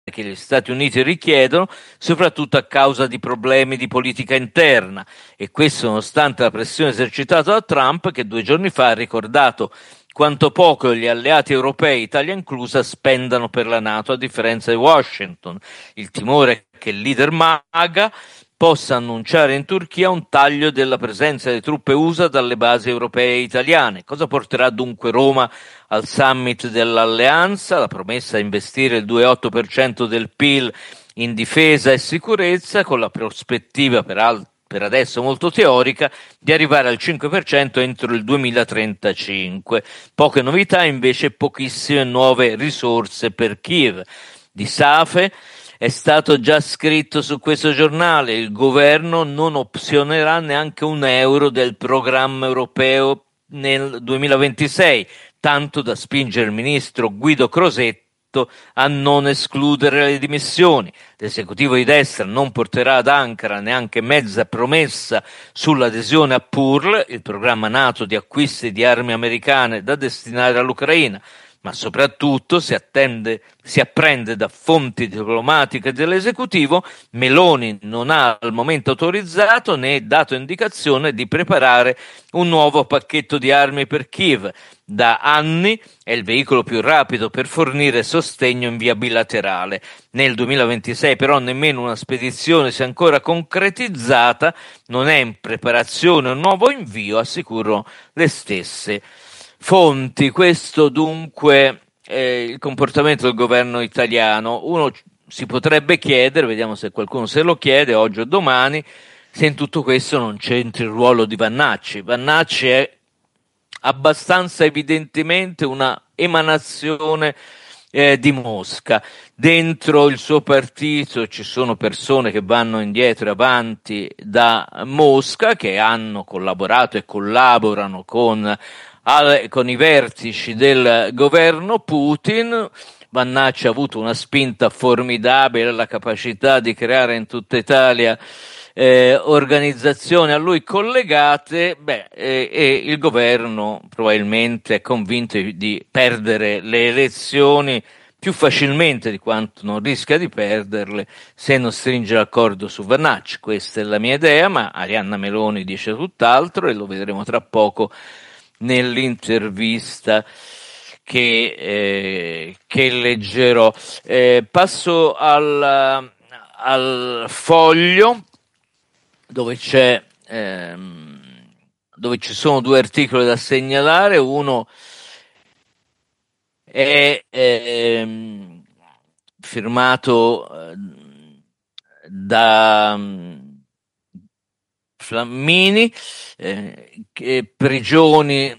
che gli Stati Uniti richiedono, soprattutto a causa di problemi di politica interna, e questo nonostante la pressione esercitata da Trump, che 2 giorni fa ha ricordato quanto poco gli alleati europei, Italia inclusa, spendano per la NATO, a differenza di Washington. Il timore è che il leader MAGA possa annunciare in Turchia un taglio della presenza di truppe USA dalle basi europee e italiane. Cosa porterà dunque Roma al summit dell'Alleanza? La promessa di investire il 2,8% del PIL in difesa e sicurezza, con la prospettiva per adesso molto teorica, di arrivare al 5% entro il 2035. Poche novità, invece pochissime nuove risorse per Kiev. Di Safe è stato già scritto su questo giornale: il governo non opzionerà neanche €1 del programma europeo nel 2026, tanto da spingere il ministro Guido Crosetto a non escludere le dimissioni. L'esecutivo di destra non porterà ad Ankara neanche mezza promessa sull'adesione a PURL, il programma NATO di acquisti di armi americane da destinare all'Ucraina. Ma soprattutto si apprende da fonti diplomatiche dell'esecutivo, Meloni non ha al momento autorizzato né dato indicazione di preparare un nuovo pacchetto di armi per Kiev. Da anni è il veicolo più rapido per fornire sostegno in via bilaterale. Nel 2026 però nemmeno una spedizione si è ancora concretizzata, non è in preparazione un nuovo invio, assicurano le stesse fonti. Questo dunque è il comportamento del governo italiano. Uno si potrebbe chiedere, vediamo se qualcuno se lo chiede oggi o domani, se in tutto questo non c'entri il ruolo di Vannacci. Vannacci è abbastanza evidentemente una emanazione di Mosca. Dentro il suo partito ci sono persone che vanno indietro e avanti da Mosca, che hanno collaborato e collaborano con i vertici del governo Putin. Vannacci ha avuto una spinta formidabile, la capacità di creare in tutta Italia organizzazioni a lui collegate, e il governo probabilmente è convinto di perdere le elezioni più facilmente di quanto non rischia di perderle se non stringe l'accordo su Vannacci. Questa è la mia idea, ma Arianna Meloni dice tutt'altro e lo vedremo tra poco nell'intervista che leggerò. Passo al Foglio, dove ci sono 2 articoli da segnalare. Uno è firmato da Flammini, che prigioni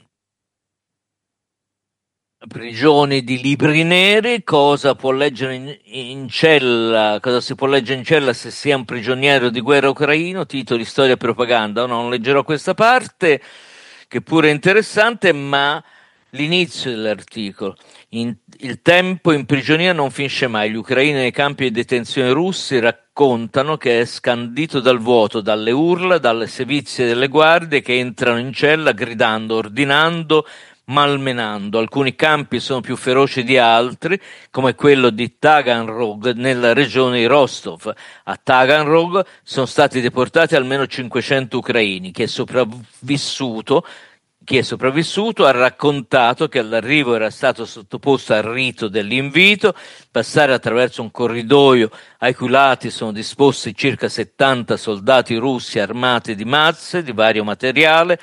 di libri neri, cosa può leggere in cella, cosa si può leggere in cella se si è un prigioniero di guerra ucraino, titoli, storia e propaganda. Non leggerò questa parte, che pure è interessante, ma l'inizio dell'articolo. Il tempo in prigionia non finisce mai. Gli ucraini nei campi di detenzione russi raccontano che è scandito dal vuoto, dalle urla, dalle sevizie delle guardie che entrano in cella gridando, ordinando, malmenando. Alcuni campi sono più feroci di altri, come quello di Taganrog nella regione di Rostov. A Taganrog sono stati deportati almeno 500 ucraini. Chi è sopravvissuto ha raccontato che all'arrivo era stato sottoposto al rito dell'invito, passare attraverso un corridoio ai cui lati sono disposti circa 70 soldati russi armati di mazze di vario materiale,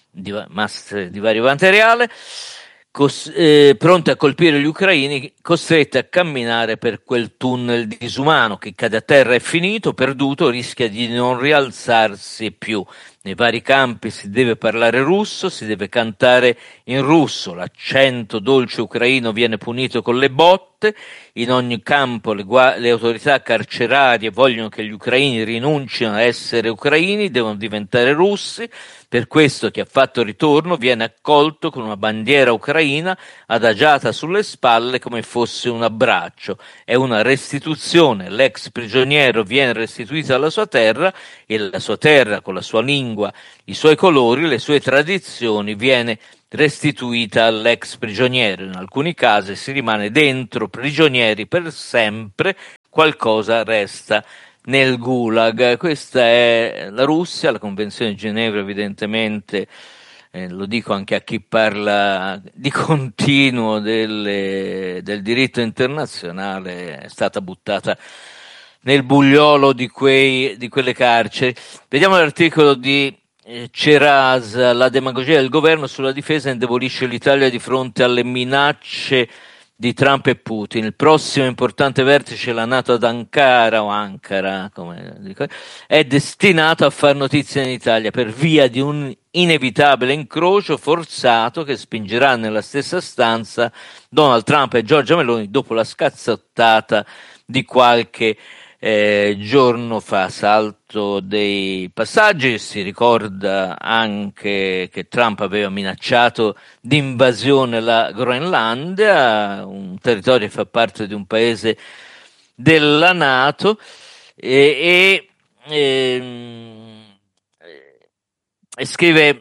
pronti a colpire gli ucraini, costretti a camminare per quel tunnel disumano. Chi cade a terra è finito, perduto, rischia di non rialzarsi più. Nei vari campi si deve parlare russo, si deve cantare in russo, l'accento dolce ucraino viene punito con le botte. In ogni campo le autorità carcerarie vogliono che gli ucraini rinuncino a essere ucraini, devono diventare russi. Per questo chi ha fatto ritorno viene accolto con una bandiera ucraina adagiata sulle spalle come fosse un abbraccio. È una restituzione, l'ex prigioniero viene restituito alla sua terra e la sua terra, con la sua lingua, i suoi colori, le sue tradizioni, viene restituita all'ex prigioniero. In alcuni casi si rimane dentro prigionieri per sempre, qualcosa resta nel Gulag. Questa è la Russia, la Convenzione di Ginevra evidentemente, lo dico anche a chi parla di continuo del diritto internazionale, è stata buttata nel bugliolo di quelle carceri. Vediamo l'articolo di Ceras, la demagogia del governo sulla difesa indebolisce l'Italia di fronte alle minacce di Trump e Putin. Il prossimo importante vertice, la NATO ad Ankara, o Ankara, come dico, è destinato a far notizia in Italia per via di un inevitabile incrocio forzato che spingerà nella stessa stanza Donald Trump e Giorgia Meloni dopo la scazzottata di qualche giorno fa. Salto dei passaggi, si ricorda anche che Trump aveva minacciato di invasione la Groenlandia, un territorio che fa parte di un paese della NATO, e scrive: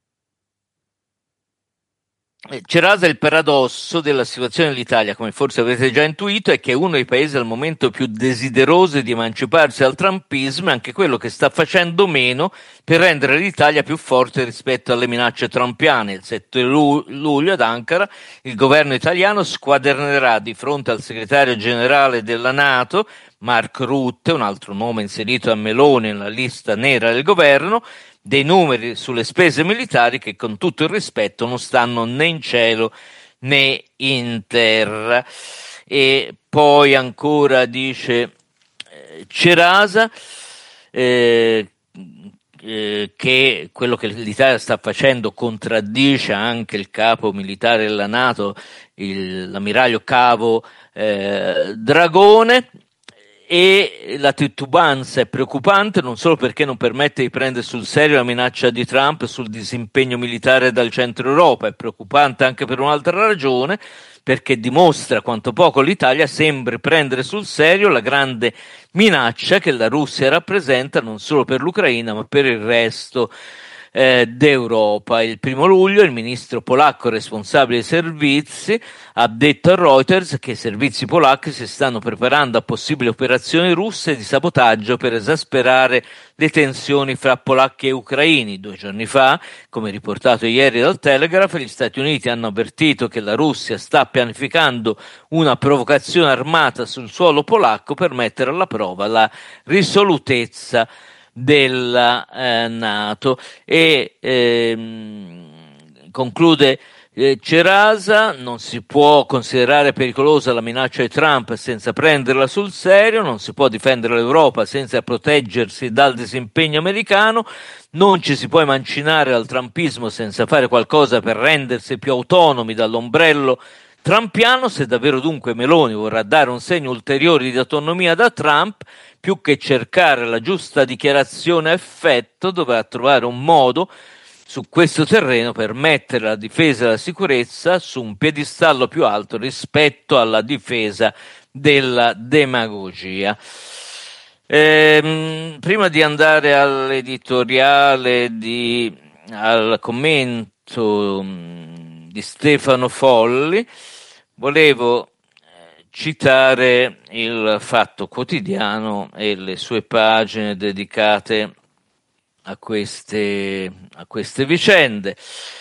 Cerasa, il paradosso della situazione dell'Italia, come forse avrete già intuito, è che è uno dei paesi al momento più desiderosi di emanciparsi dal trumpismo e anche quello che sta facendo meno per rendere l'Italia più forte rispetto alle minacce trumpiane. Il 7 luglio ad Ankara il governo italiano squadernerà di fronte al segretario generale della NATO, Mark Rutte, un altro nome inserito a Meloni nella lista nera del governo, dei numeri sulle spese militari che, con tutto il rispetto, non stanno né in cielo né in terra. E poi ancora dice Cerasa che quello che l'Italia sta facendo contraddice anche il capo militare della NATO, l'ammiraglio Cavo Dragone. E la titubanza è preoccupante non solo perché non permette di prendere sul serio la minaccia di Trump sul disimpegno militare dal centro Europa, è preoccupante anche per un'altra ragione, perché dimostra quanto poco l'Italia sembri prendere sul serio la grande minaccia che la Russia rappresenta non solo per l'Ucraina ma per il resto d'Europa. Il 1° luglio il ministro polacco responsabile dei servizi ha detto a Reuters che i servizi polacchi si stanno preparando a possibili operazioni russe di sabotaggio per esasperare le tensioni fra polacchi e ucraini. 2 giorni fa, come riportato ieri dal Telegraph, gli Stati Uniti hanno avvertito che la Russia sta pianificando una provocazione armata sul suolo polacco per mettere alla prova la risolutezza della NATO. E conclude Cerasa: non si può considerare pericolosa la minaccia di Trump senza prenderla sul serio, non si può difendere l'Europa senza proteggersi dal disimpegno americano, non ci si può emancinare dal trumpismo senza fare qualcosa per rendersi più autonomi dall'ombrello trumpiano. Se davvero dunque Meloni vorrà dare un segno ulteriore di autonomia da Trump, più che cercare la giusta dichiarazione a effetto, dovrà trovare un modo su questo terreno per mettere la difesa e la sicurezza su un piedistallo più alto rispetto alla difesa della demagogia. Prima di andare all'editoriale, al commento di Stefano Folli, volevo citare il Fatto Quotidiano e le sue pagine dedicate a queste vicende.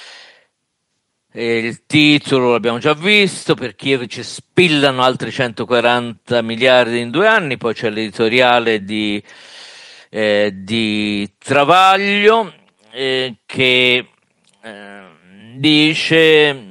Il titolo l'abbiamo già visto: per Kiev ci spillano altri 140 miliardi in 2 anni. Poi c'è l'editoriale di Travaglio che dice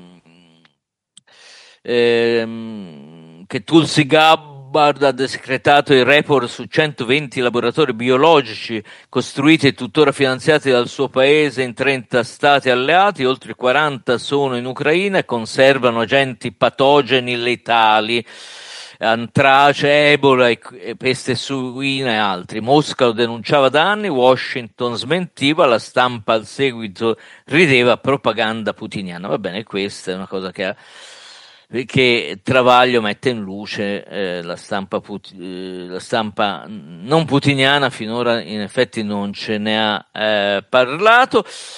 che Tulsi Gabbard ha decretato il report su 120 laboratori biologici costruiti e tuttora finanziati dal suo paese in 30 stati alleati. Oltre 40 sono in Ucraina e conservano agenti patogeni letali, antrace, ebola e peste suina e altri. Mosca lo denunciava da anni, Washington smentiva, la stampa al seguito rideva: propaganda putiniana. Va bene, questa è una cosa che Travaglio mette in luce. La stampa non putiniana finora in effetti non ce ne ha parlato.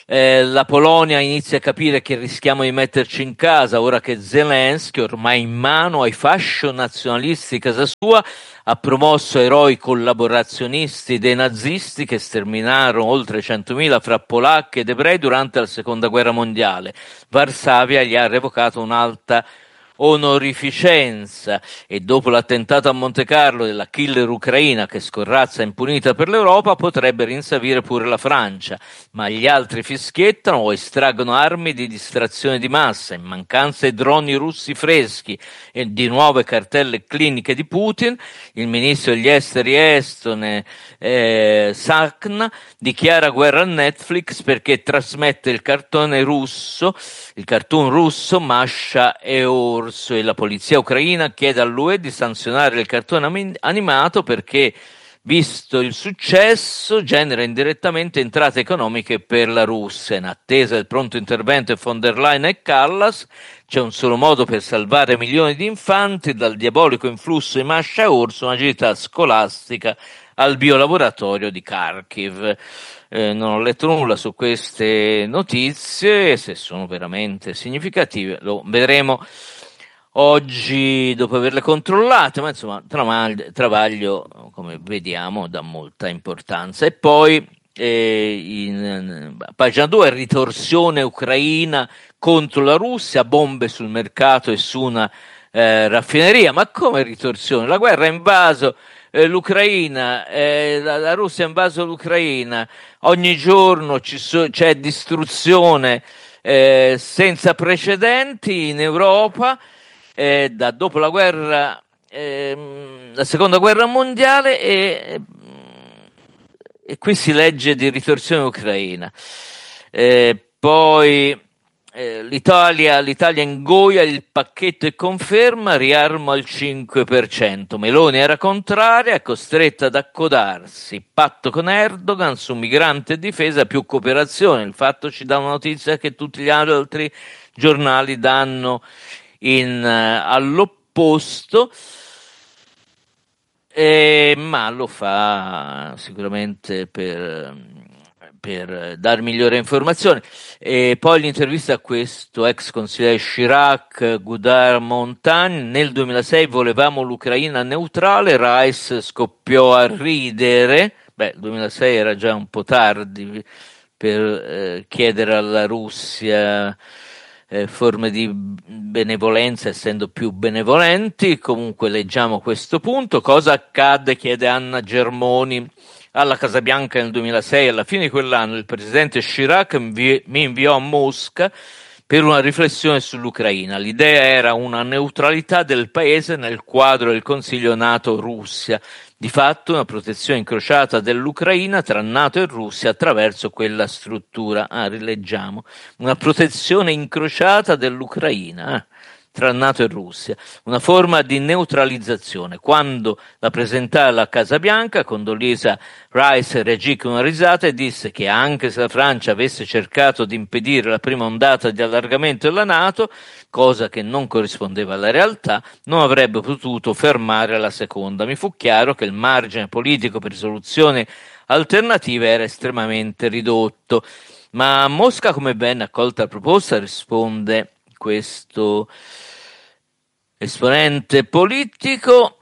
La Polonia inizia a capire che rischiamo di metterci in casa ora che Zelensky, ormai in mano ai fascio nazionalisti casa sua, ha promosso eroi collaborazionisti dei nazisti che sterminarono oltre 100.000 fra polacchi ed ebrei durante la seconda guerra mondiale. Varsavia gli ha revocato un'alta onorificenza e dopo l'attentato a Monte Carlo della killer ucraina che scorrazza impunita per l'Europa potrebbe rinsavire pure la Francia, ma gli altri fischiettano o estraggono armi di distrazione di massa in mancanza di droni russi freschi e di nuove cartelle cliniche di Putin. Il ministro degli esteri estone Sakna dichiara guerra a Netflix perché trasmette il cartone russo, il cartoon russo Masha e Orso, e la polizia ucraina chiede all'UE di sanzionare il cartone animato perché, visto il successo, genera indirettamente entrate economiche per la Russia. In attesa del pronto intervento di von der Leyen e Callas, c'è un solo modo per salvare milioni di infanti dal diabolico influsso di Masha e Orso, una gita scolastica al biolaboratorio di Kharkiv. Non ho letto nulla su queste notizie, se sono veramente significative lo vedremo oggi dopo averle controllate, ma insomma travaglio, come vediamo, dà molta importanza. E poi in pagina 2 ritorsione ucraina contro la Russia, bombe sul mercato e su una raffineria. Ma come ritorsione? La guerra ha invaso l'Ucraina, la Russia ha invaso l'Ucraina, ogni giorno c'è distruzione senza precedenti in Europa da dopo la guerra, la seconda guerra mondiale, e qui si legge di ritorsione ucraina. Poi l'Italia ingoia il pacchetto e conferma riarmo al 5%. Meloni era contraria, è costretta ad accodarsi. Patto con Erdogan su migranti e difesa, più cooperazione. Il Fatto ci dà una notizia che tutti gli altri giornali danno all'opposto, ma lo fa sicuramente per dar migliore informazione. E poi l'intervista a questo ex consigliere Chirac, Godard Montagne: nel 2006 volevamo l'Ucraina neutrale, Rice scoppiò a ridere. Il 2006 era già un po' tardi per chiedere alla Russia forme di benevolenza, essendo più benevolenti. Comunque leggiamo questo punto. Cosa accadde? Chiede Anna Germoni. Alla Casa Bianca nel 2006, alla fine di quell'anno, il presidente Chirac mi inviò a Mosca per una riflessione sull'Ucraina. L'idea era una neutralità del paese nel quadro del Consiglio NATO-Russia, di fatto una protezione incrociata dell'Ucraina tra NATO e Russia attraverso quella struttura. Rileggiamo: una protezione incrociata dell'Ucraina tra NATO e Russia, una forma di neutralizzazione. Quando la presentai alla Casa Bianca, Condoleezza Rice reagì con una risata e disse che anche se la Francia avesse cercato di impedire la prima ondata di allargamento della NATO, cosa che non corrispondeva alla realtà, non avrebbe potuto fermare la seconda. Mi fu chiaro che il margine politico per soluzioni alternative era estremamente ridotto. Ma a Mosca come venne accolta la proposta? Risponde questo esponente politico,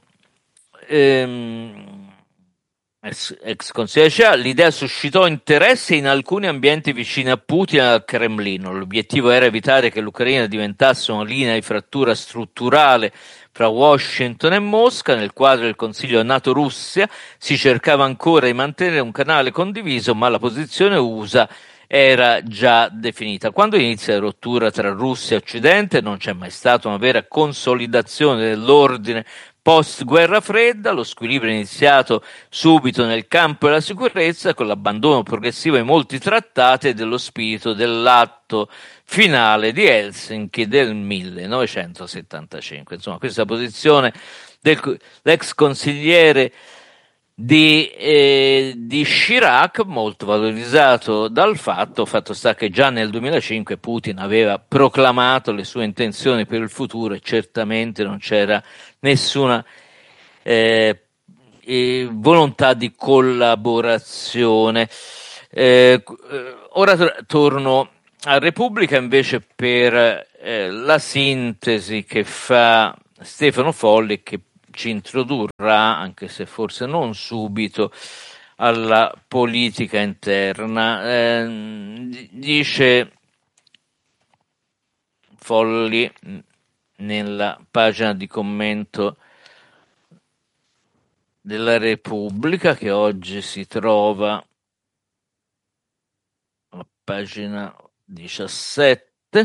ex consigliere. L'idea suscitò interesse in alcuni ambienti vicini a Putin e al Cremlino. L'obiettivo era evitare che l'Ucraina diventasse una linea di frattura strutturale fra Washington e Mosca. Nel quadro del Consiglio NATO-Russia si cercava ancora di mantenere un canale condiviso, ma la posizione USA era già definita. Quando inizia la rottura tra Russia e Occidente non c'è mai stata una vera consolidazione dell'ordine post-guerra fredda. Lo squilibrio è iniziato subito nel campo della sicurezza, con l'abbandono progressivo di molti trattati e dello spirito dell'atto finale di Helsinki del 1975. Insomma, questa posizione dell'ex consigliere di Chirac, molto valorizzato dal fatto sta che già nel 2005 Putin aveva proclamato le sue intenzioni per il futuro e certamente non c'era nessuna volontà di collaborazione. Ora torno a Repubblica invece per la sintesi che fa Stefano Folli, che ci introdurrà, anche se forse non subito, alla politica interna. Dice Folli nella pagina di commento della Repubblica, che oggi si trova a pagina 17,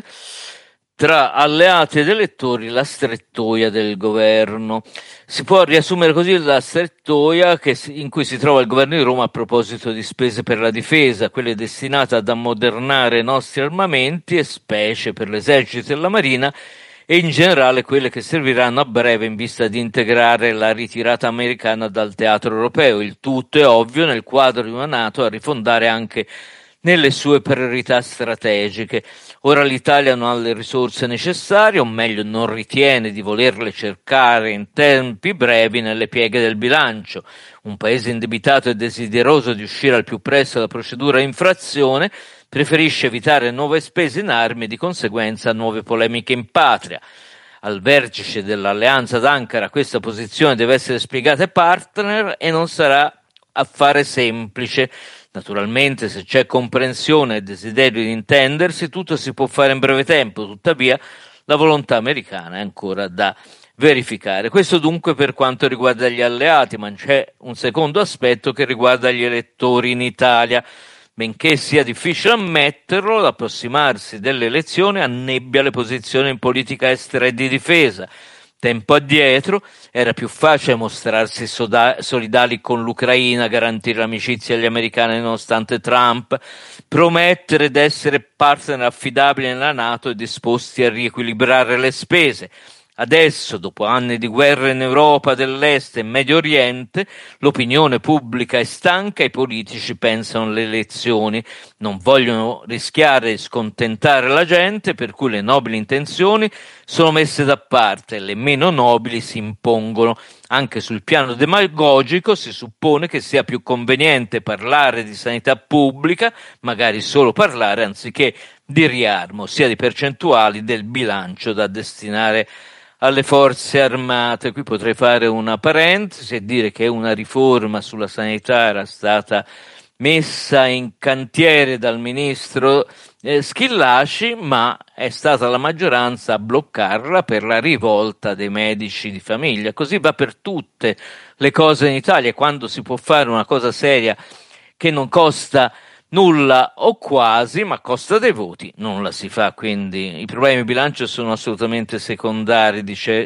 tra alleati ed elettori la strettoia del governo. Si può riassumere così la strettoia in cui si trova il governo di Roma a proposito di spese per la difesa, quelle destinate ad ammodernare i nostri armamenti e specie per l'esercito e la marina, e in generale quelle che serviranno a breve in vista di integrare la ritirata americana dal teatro europeo. Il tutto è ovvio nel quadro di una NATO a rifondare anche nelle sue priorità strategiche. Ora l'Italia non ha le risorse necessarie, o meglio non ritiene di volerle cercare in tempi brevi nelle pieghe del bilancio. Un paese indebitato e desideroso di uscire al più presto dalla procedura infrazione preferisce evitare nuove spese in armi e di conseguenza nuove polemiche in patria. Al vertice dell'alleanza d'Ankara questa posizione deve essere spiegata ai partner e non sarà affare semplice. Naturalmente, se c'è comprensione e desiderio di intendersi, tutto si può fare in breve tempo, tuttavia la volontà americana è ancora da verificare. Questo dunque per quanto riguarda gli alleati, ma c'è un secondo aspetto che riguarda gli elettori in Italia. Benché sia difficile ammetterlo, l'approssimarsi delle elezioni annebbia le posizioni in politica estera e di difesa. Tempo addietro era più facile mostrarsi solidali con l'Ucraina, garantire l'amicizia agli americani nonostante Trump, promettere di essere partner affidabili nella NATO e disposti a riequilibrare le spese. Adesso, dopo anni di guerra in Europa dell'Est e Medio Oriente, l'opinione pubblica è stanca e i politici pensano alle elezioni. Non vogliono rischiare di scontentare la gente, per cui le nobili intenzioni sono messe da parte e le meno nobili si impongono. Anche sul piano demagogico si suppone che sia più conveniente parlare di sanità pubblica, magari solo parlare, anziché di riarmo, sia di percentuali del bilancio da destinare alle forze armate. Qui potrei fare una parentesi e dire che una riforma sulla sanità era stata messa in cantiere dal ministro Schillaci, ma è stata la maggioranza a bloccarla per la rivolta dei medici di famiglia. Così va per tutte le cose in Italia. Quando si può fare una cosa seria che non costa nulla o quasi, ma costa dei voti, non la si fa. Quindi i problemi di bilancio sono assolutamente secondari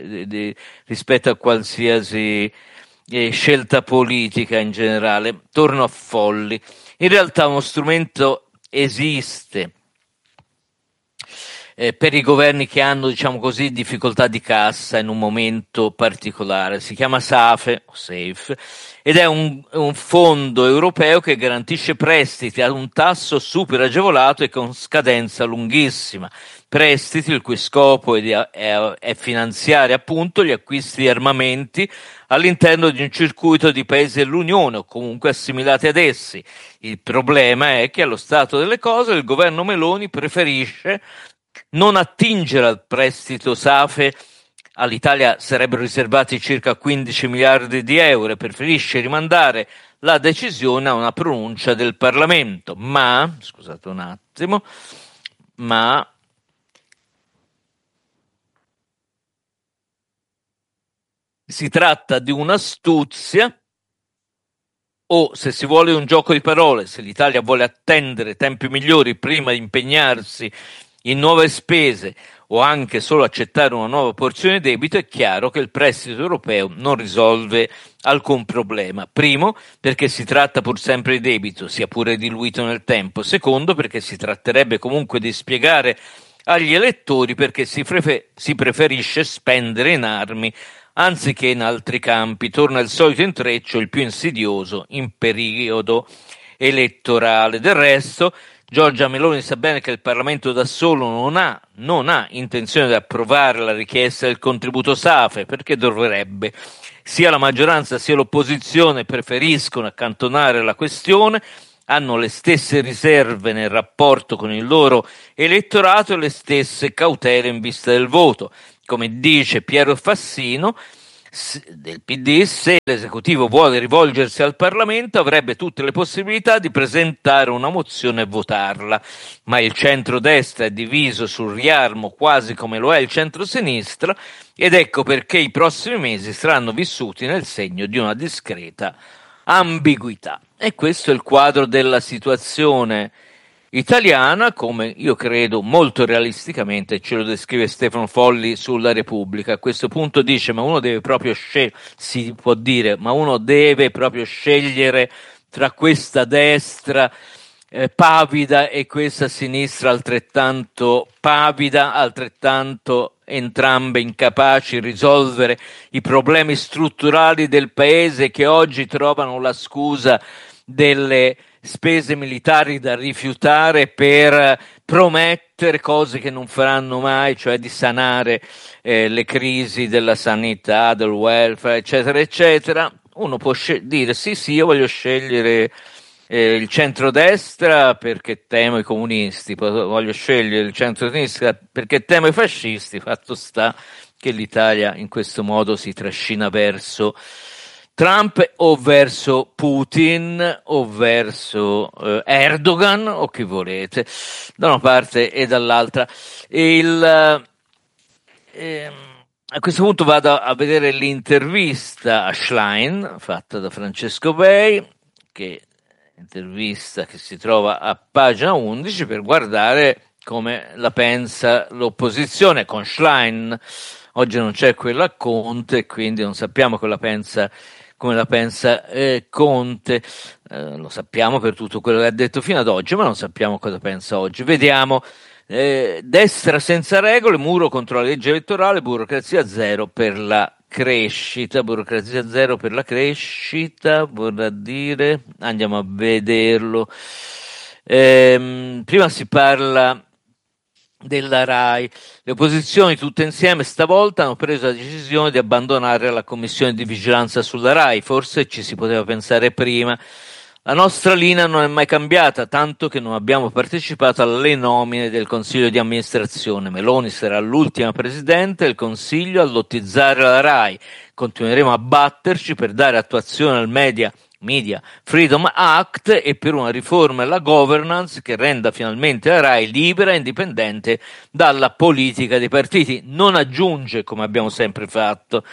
rispetto a qualsiasi scelta politica in generale. Torno a Folli. In realtà uno strumento esiste per i governi che hanno, diciamo così, difficoltà di cassa in un momento particolare. Si chiama SAFE, ed è un fondo europeo che garantisce prestiti ad un tasso super agevolato e con scadenza lunghissima. Prestiti il cui scopo è finanziare appunto gli acquisti di armamenti all'interno di un circuito di paesi dell'Unione o comunque assimilati ad essi. Il problema è che allo stato delle cose il governo Meloni preferisce non attingere al prestito SAFE. All'Italia sarebbero riservati circa 15 miliardi di euro e preferisce rimandare la decisione a una pronuncia del Parlamento. Ma, scusate un attimo, si tratta di un'astuzia, o se si vuole un gioco di parole, se l'Italia vuole attendere tempi migliori prima di impegnarsi in nuove spese o anche solo accettare una nuova porzione di debito, è chiaro che il prestito europeo non risolve alcun problema. Primo, perché si tratta pur sempre di debito, sia pure diluito nel tempo. Secondo, perché si tratterebbe comunque di spiegare agli elettori perché si preferisce spendere in armi anziché in altri campi. Torna il solito intreccio, il più insidioso, in periodo elettorale. Del resto, Giorgia Meloni sa bene che il Parlamento da solo non ha intenzione di approvare la richiesta del contributo SAFE, perché dovrebbe. Sia la maggioranza sia l'opposizione preferiscono accantonare la questione, hanno le stesse riserve nel rapporto con il loro elettorato e le stesse cautele in vista del voto. Come dice Piero Fassino del PD, se l'esecutivo vuole rivolgersi al Parlamento avrebbe tutte le possibilità di presentare una mozione e votarla, ma il centrodestra è diviso sul riarmo quasi come lo è il centrosinistra, ed ecco perché i prossimi mesi saranno vissuti nel segno di una discreta ambiguità. E questo è il quadro della situazione italiana, come io credo molto realisticamente ce lo descrive Stefano Folli sulla Repubblica. A questo punto dice: ma uno deve proprio si può dire, ma uno deve proprio scegliere tra questa destra pavida e questa sinistra altrettanto pavida, altrettanto entrambe incapaci di risolvere i problemi strutturali del paese, che oggi trovano la scusa delle spese militari da rifiutare per promettere cose che non faranno mai, cioè di sanare le crisi della sanità, del welfare, eccetera, eccetera. Uno può dire sì, io voglio scegliere il centrodestra perché temo i comunisti, voglio scegliere il centrosinistra perché temo i fascisti. Fatto sta che l'Italia in questo modo si trascina verso Trump o verso Putin o verso Erdogan o chi volete, da una parte e dall'altra. A questo punto vado a vedere l'intervista a Schlein fatta da Francesco Bei, che intervista che si trova a pagina 11, per guardare come la pensa l'opposizione. Con Schlein oggi non c'è quella Conte, quindi non sappiamo come la pensa Conte. Lo sappiamo per tutto quello che ha detto fino ad oggi, ma non sappiamo cosa pensa oggi. Vediamo. Destra senza regole, muro contro la legge elettorale, burocrazia zero per la crescita. Burocrazia zero per la crescita vorrà dire, andiamo a vederlo. Prima si parla della RAI. Le opposizioni tutte insieme stavolta hanno preso la decisione di abbandonare la commissione di vigilanza sulla RAI. Forse ci si poteva pensare prima. La nostra linea non è mai cambiata, tanto che non abbiamo partecipato alle nomine del Consiglio di amministrazione. Meloni sarà l'ultima presidente del Consiglio a lottizzare la RAI. Continueremo a batterci per dare attuazione al Media Freedom Act e per una riforma della governance che renda finalmente la RAI libera e indipendente dalla politica dei partiti. Non aggiunge, come abbiamo sempre fatto,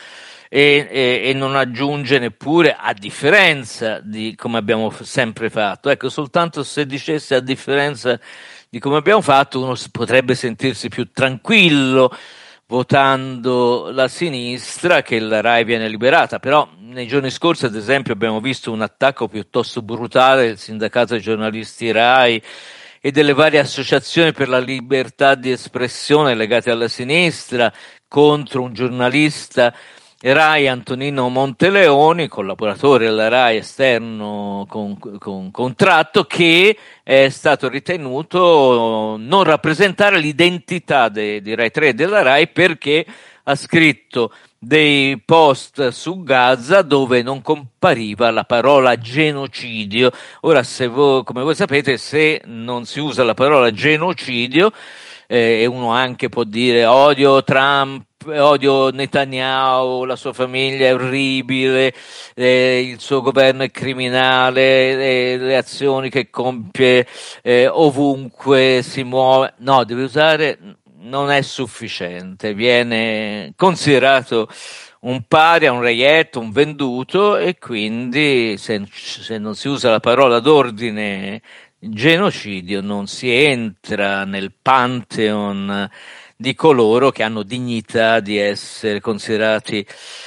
e non aggiunge neppure a differenza di come abbiamo sempre fatto. Ecco, soltanto se dicesse a differenza di come abbiamo fatto, uno potrebbe sentirsi più tranquillo votando la sinistra, che la RAI viene liberata. Però nei giorni scorsi, ad esempio, abbiamo visto un attacco piuttosto brutale del sindacato dei giornalisti RAI e delle varie associazioni per la libertà di espressione legate alla sinistra contro un giornalista RAI, Antonino Monteleoni, collaboratore della RAI esterno con contratto, che è stato ritenuto non rappresentare l'identità di Rai 3 e della RAI perché ha scritto dei post su Gaza dove non compariva la parola genocidio. Ora, come voi sapete, se non si usa la parola genocidio, e uno anche può dire odio Trump, odio Netanyahu, la sua famiglia è orribile, il suo governo è criminale, le azioni che compie ovunque si muove. No, deve usare, non è sufficiente, viene considerato un paria, un reietto, un venduto, e quindi se non si usa la parola d'ordine genocidio non si entra nel pantheon di coloro che hanno dignità di essere considerati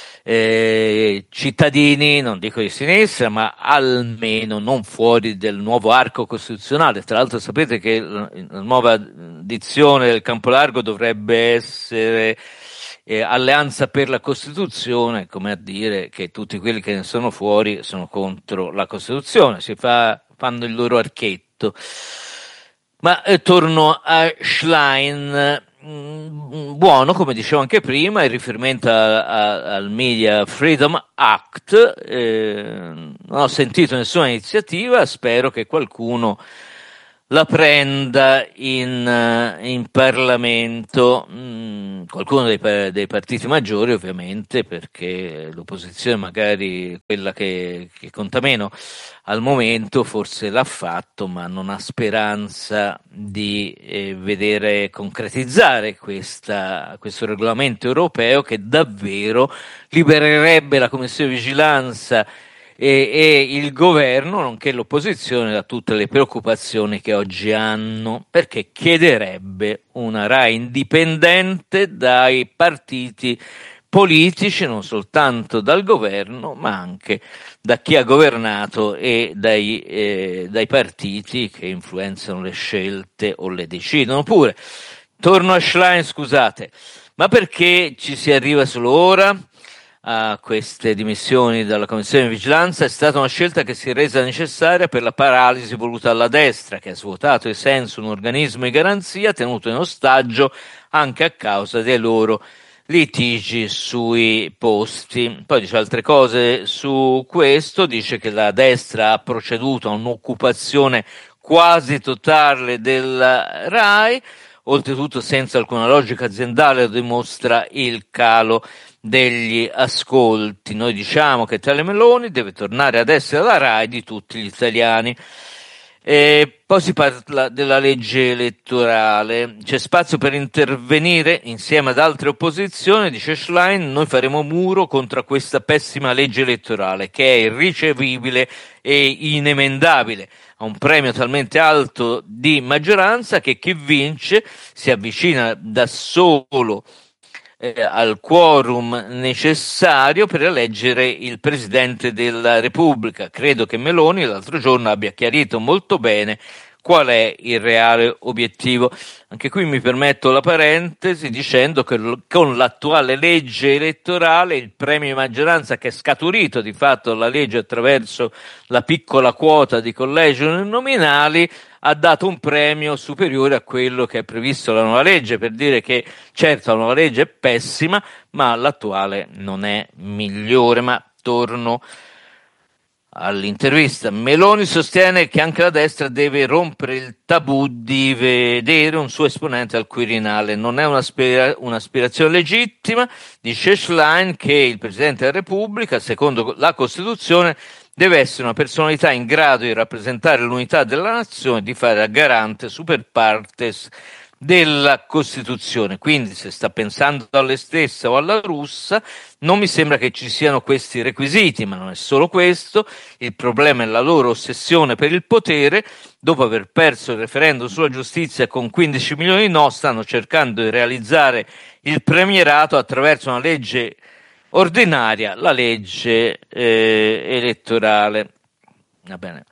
cittadini, non dico di sinistra, ma almeno non fuori del nuovo arco costituzionale. Tra l'altro sapete che la nuova dizione del campo largo dovrebbe essere alleanza per la Costituzione, come a dire che tutti quelli che ne sono fuori sono contro la Costituzione, fanno il loro archetto. Ma torno a Schlein. buono, come dicevo anche prima, il riferimento al Media Freedom Act. Non ho sentito nessuna iniziativa, spero che qualcuno la prenda in Parlamento, qualcuno dei partiti maggiori ovviamente, perché l'opposizione magari quella che conta meno al momento forse l'ha fatto, ma non ha speranza di vedere concretizzare questo regolamento europeo che davvero libererebbe la Commissione di Vigilanza e il governo, nonché l'opposizione, da tutte le preoccupazioni che oggi hanno, perché chiederebbe una RAI indipendente dai partiti politici, non soltanto dal governo, ma anche da chi ha governato e dai partiti che influenzano le scelte o le decidono pure. Torno a Schlein, scusate, ma perché ci si arriva solo ora a queste dimissioni dalla Commissione di Vigilanza? È stata una scelta che si è resa necessaria per la paralisi voluta dalla destra, che ha svuotato di senso un organismo di garanzia tenuto in ostaggio anche a causa dei loro litigi sui posti. Poi dice altre cose su questo, dice che la destra ha proceduto a un'occupazione quasi totale della RAI, oltretutto senza alcuna logica aziendale, lo dimostra il calo degli ascolti. Noi diciamo che tale Meloni deve tornare ad essere la RAI di tutti gli italiani. E poi si parla della legge elettorale, c'è spazio per intervenire insieme ad altre opposizioni, dice Schlein. Noi faremo muro contro questa pessima legge elettorale che è irricevibile e inemendabile, ha un premio talmente alto di maggioranza che chi vince si avvicina da solo al quorum necessario per eleggere il Presidente della Repubblica. Credo che Meloni l'altro giorno abbia chiarito molto bene qual è il reale obiettivo. Anche qui mi permetto la parentesi dicendo che con l'attuale legge elettorale il premio di maggioranza, che è scaturito di fatto dalla legge attraverso la piccola quota di collegi uninominali, ha dato un premio superiore a quello che è previsto dalla nuova legge, per dire che certo la nuova legge è pessima, ma l'attuale non è migliore. Ma torno all'intervista. Meloni sostiene che anche la destra deve rompere il tabù di vedere un suo esponente al Quirinale. Non è un'aspirazione legittima, dice Schlein, che il Presidente della Repubblica, secondo la Costituzione, deve essere una personalità in grado di rappresentare l'unità della nazione e di fare da garante super partes della Costituzione. Quindi, se sta pensando alle stesse o alla russa, non mi sembra che ci siano questi requisiti, ma non è solo questo. Il problema è la loro ossessione per il potere. Dopo aver perso il referendum sulla giustizia con 15 milioni di no, stanno cercando di realizzare il premierato attraverso una legge ordinaria, la legge elettorale. Va bene.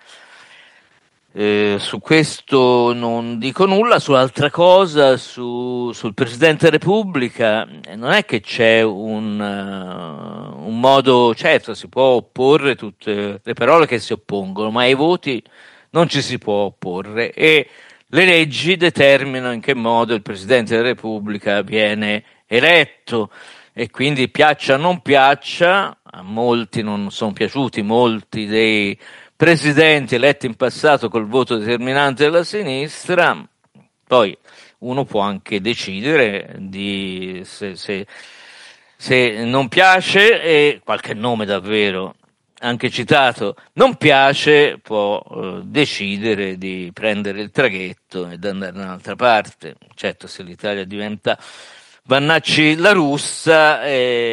Su questo non dico nulla. Su altra cosa, sul Presidente della Repubblica, non è che c'è un modo. Certo, si può opporre tutte le parole che si oppongono, ma ai voti non ci si può opporre, e le leggi determinano in che modo il Presidente della Repubblica viene eletto. E quindi, piaccia o non piaccia, a molti non sono piaciuti molti dei presidenti eletti in passato col voto determinante della sinistra. Poi uno può anche decidere di se non piace, e qualche nome davvero anche citato non piace, può decidere di prendere il traghetto ed andare da un'altra parte. Certo, se l'Italia diventa Vannacci la russa,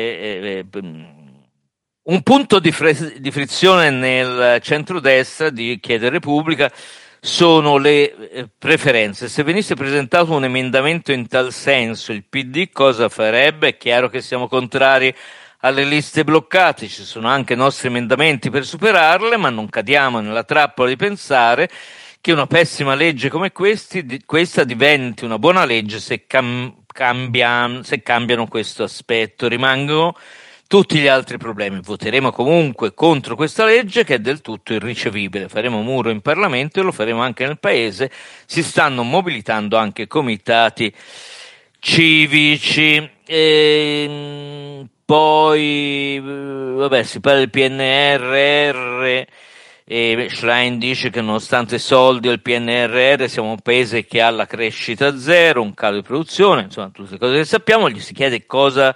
un punto di frizione nel centrodestra di Chiede Repubblica sono le preferenze. Se venisse presentato un emendamento in tal senso, il PD cosa farebbe? È chiaro che siamo contrari alle liste bloccate, ci sono anche nostri emendamenti per superarle, ma non cadiamo nella trappola di pensare che una pessima legge come questa diventi una buona legge se cambiano questo aspetto. Rimangono tutti gli altri problemi. Voteremo comunque contro questa legge, che è del tutto irricevibile. Faremo muro in Parlamento e lo faremo anche nel Paese. Si stanno mobilitando anche comitati civici. Poi vabbè, si parla del PNRR e Schlein dice che nonostante i soldi del PNRR siamo un paese che ha la crescita zero, un calo di produzione, insomma tutte le cose che sappiamo. Gli si chiede cosa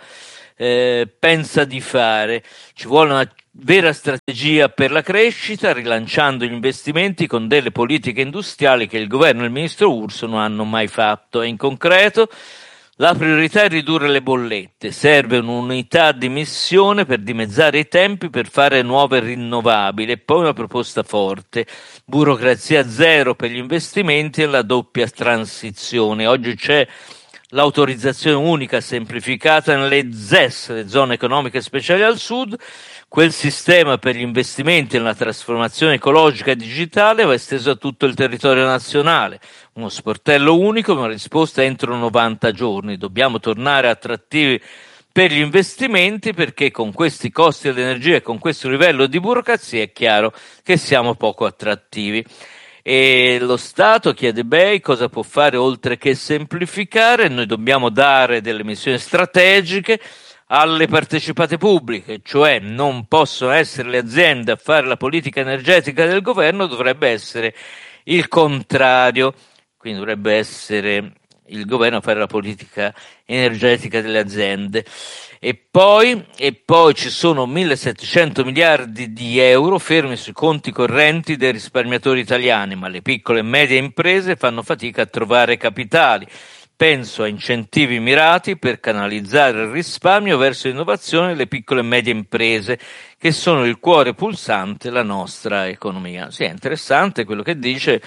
pensa di fare. Ci vuole una vera strategia per la crescita, rilanciando gli investimenti con delle politiche industriali che il governo e il ministro Urso non hanno mai fatto. E in concreto la priorità è ridurre le bollette, serve un'unità di missione per dimezzare i tempi per fare nuove rinnovabili e poi una proposta forte, burocrazia zero per gli investimenti e la doppia transizione. Oggi c'è l'autorizzazione unica semplificata nelle ZES, le zone economiche speciali al sud. Quel sistema per gli investimenti nella trasformazione ecologica e digitale va esteso a tutto il territorio nazionale. Uno sportello unico, una risposta entro 90 giorni. Dobbiamo tornare attrattivi per gli investimenti perché con questi costi dell'energia e con questo livello di burocrazia è chiaro che siamo poco attrattivi. E lo Stato, chiede BEI, cosa può fare oltre che semplificare? Noi dobbiamo dare delle missioni strategiche alle partecipate pubbliche, cioè non possono essere le aziende a fare la politica energetica del governo, dovrebbe essere il contrario, quindi dovrebbe essere il governo a fare la politica energetica delle aziende. E poi ci sono 1.700 miliardi di euro fermi sui conti correnti dei risparmiatori italiani, ma le piccole e medie imprese fanno fatica a trovare capitali. Penso a incentivi mirati per canalizzare il risparmio verso l'innovazione e le piccole e medie imprese, che sono il cuore pulsante della nostra economia. Sì, è interessante quello che dice,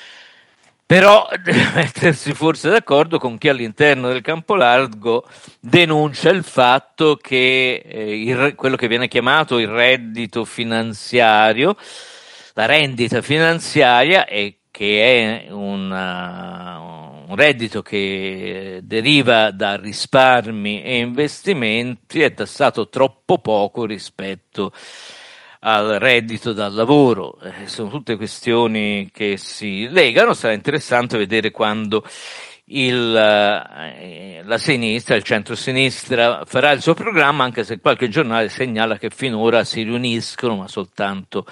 però deve mettersi forse d'accordo con chi all'interno del campo largo denuncia il fatto che quello che viene chiamato il reddito finanziario, la rendita finanziaria, e che è un reddito che deriva da risparmi e investimenti, è tassato troppo poco rispetto al reddito dal lavoro. Sono tutte questioni che si legano. Sarà interessante vedere quando la sinistra, il centro-sinistra farà il suo programma, anche se qualche giornale segnala che finora si riuniscono, ma soltanto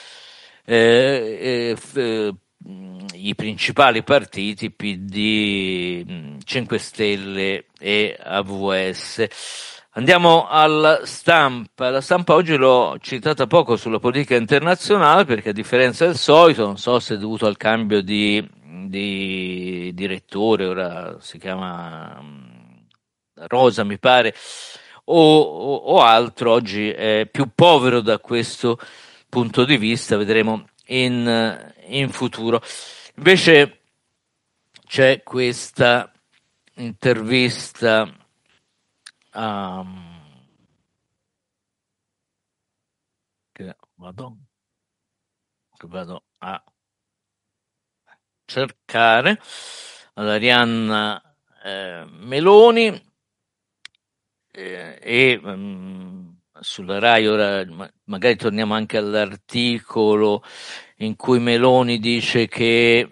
i principali partiti PD, 5 Stelle e AVS. Andiamo alla stampa. La stampa oggi l'ho citata poco sulla politica internazionale perché a differenza del solito, non so se è dovuto al cambio di direttore, ora si chiama Rosa mi pare, o altro, oggi è più povero da questo punto di vista, vedremo in futuro. Invece c'è questa intervista che vado a cercare ad Arianna Meloni sulla Rai. Ora magari torniamo anche all'articolo in cui Meloni dice che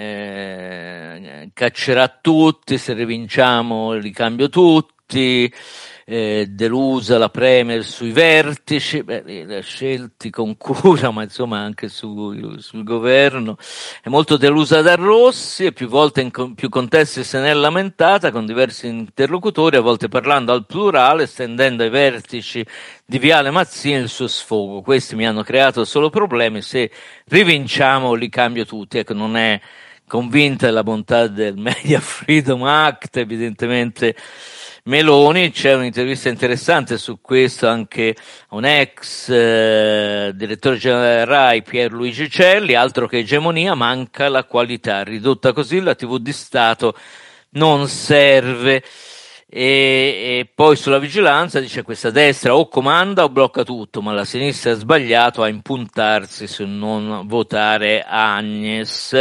caccerà tutti, se rivinciamo li cambio tutti, delusa la Premier sui vertici, li ha scelti con cura, ma insomma anche sul governo. È molto delusa da Rossi e più volte in più contesti se ne è lamentata con diversi interlocutori, a volte parlando al plurale, stendendo ai vertici di Viale Mazzini il suo sfogo. Questi mi hanno creato solo problemi, se rivinciamo li cambio tutti. Ecco, non è convinta della bontà del Media Freedom Act, evidentemente Meloni. C'è un'intervista interessante su questo anche a un ex direttore generale Rai, Pierluigi Celli. Altro che egemonia, manca la qualità, ridotta così la TV di Stato non serve. E poi sulla vigilanza dice: questa destra o comanda o blocca tutto, ma la sinistra ha sbagliato a impuntarsi su non votare Agnes.